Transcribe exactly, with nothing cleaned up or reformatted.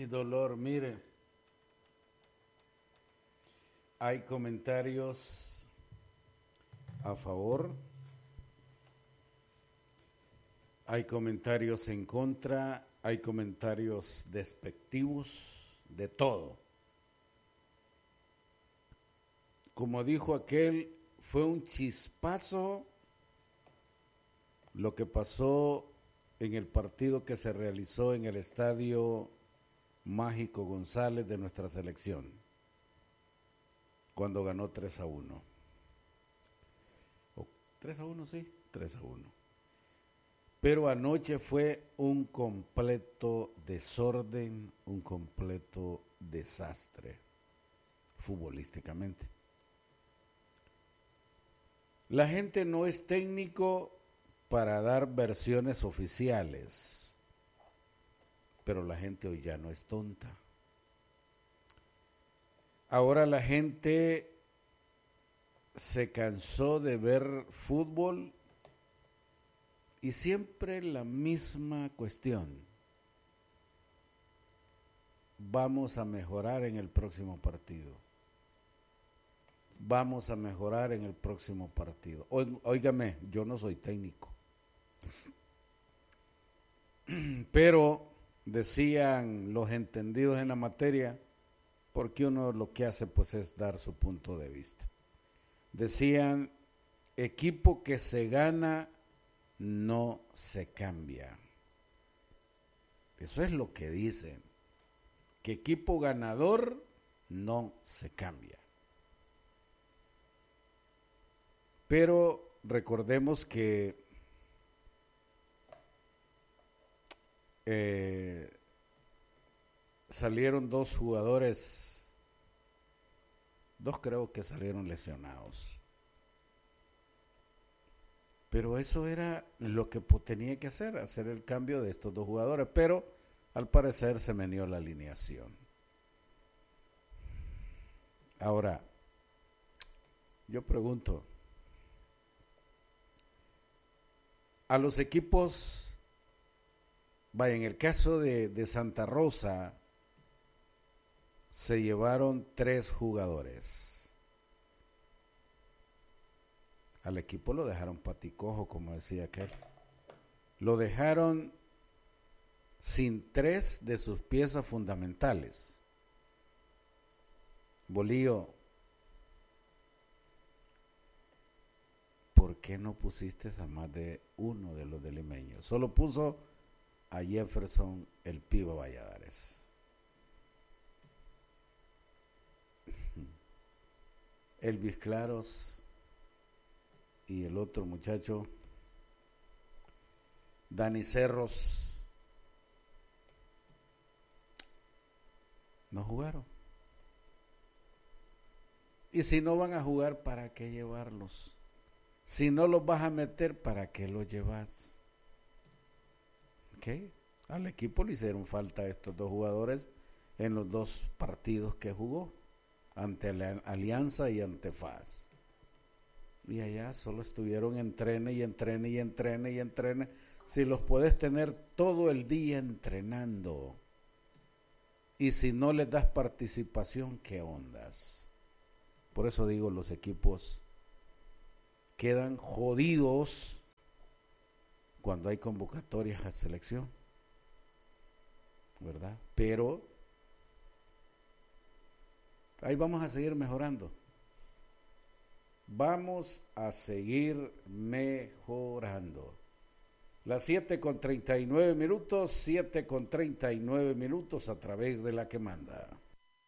Ay, dolor, mire. Hay comentarios a favor, hay comentarios en contra, hay comentarios despectivos, de todo. Como dijo aquel, fue un chispazo lo que pasó en el partido que se realizó en el Estadio Mágico González de nuestra selección, cuando ganó tres a uno. Oh, tres a uno, sí, tres a uno. Pero anoche fue un completo desorden, un completo desastre, futbolísticamente. La gente no es técnico para dar versiones oficiales, pero la gente hoy ya no es tonta. Ahora la gente se cansó de ver fútbol y siempre la misma cuestión. Vamos a mejorar en el próximo partido. Vamos a mejorar en el próximo partido. Óigame, yo no soy técnico. Pero decían los entendidos en la materia, porque uno lo que hace pues es dar su punto de vista. Decían, equipo que se gana no se cambia. Eso es lo que dicen, que equipo ganador no se cambia. Pero recordemos que eh, salieron dos jugadores, dos creo que salieron lesionados. Pero eso era lo que tenía que hacer, hacer el cambio de estos dos jugadores. Pero al parecer se meneó la alineación. Ahora, yo pregunto, a los equipos, vaya, en el caso de, de Santa Rosa, se llevaron tres jugadores. Al equipo lo dejaron paticojo, como decía aquel. Lo dejaron sin tres de sus piezas fundamentales. Bolío, ¿por qué no pusiste a más de uno de los de Limeño? Solo puso a Jefferson el Piba Valladares. Elvis Claros y el otro muchacho, Dani Cerros, no jugaron. Y si no van a jugar, ¿para qué llevarlos? Si no los vas a meter, ¿para qué los llevas? ¿Ok? Al equipo le hicieron falta estos dos jugadores en los dos partidos que jugó, ante la Alianza y ante F A S. Y allá solo estuvieron entrene y entrene y entrene y entrene. Si los puedes tener todo el día entrenando y si no les das participación, ¿qué ondas? Por eso digo, los equipos quedan jodidos cuando hay convocatorias a selección, ¿verdad? Pero ahí vamos a seguir mejorando. Vamos a seguir mejorando. Las siete con treinta y nueve minutos, siete con treinta y nueve minutos a través de la que manda.